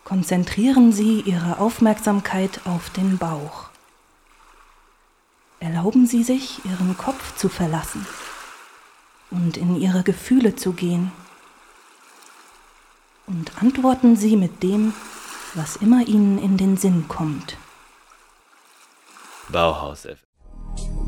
Konzentrieren Sie Ihre Aufmerksamkeit auf den Bauch. Erlauben Sie sich, Ihren Kopf zu verlassen und in Ihre Gefühle zu gehen. Und antworten Sie mit dem, was immer Ihnen in den Sinn kommt. Bauhaus FM.